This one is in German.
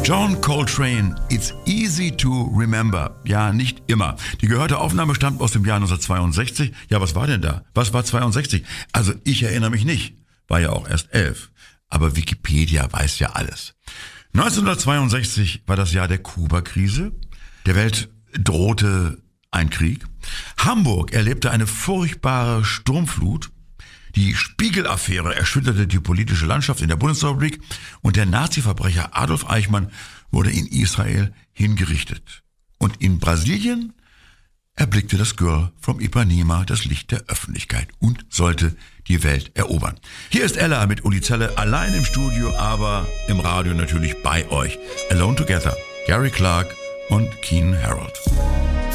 John Coltrane, It's Easy to Remember. Ja, nicht immer. Die gehörte Aufnahme stammt aus dem Jahr 1962. Ja, was war denn da? Was war 62? Also ich erinnere mich nicht. War ja auch erst 11. Aber Wikipedia weiß ja alles. 1962 war das Jahr der Kuba-Krise. Der Welt drohte ein Krieg. Hamburg erlebte eine furchtbare Sturmflut. Die Spiegel-Affäre erschütterte die politische Landschaft in der Bundesrepublik und der Nazi-Verbrecher Adolf Eichmann wurde in Israel hingerichtet. Und in Brasilien erblickte das Girl from Ipanema das Licht der Öffentlichkeit und sollte die Welt erobern. Hier ist Ella mit Uli Zelle, allein im Studio, aber im Radio natürlich bei euch. Alone Together, Gary Clark und Keenan Harold.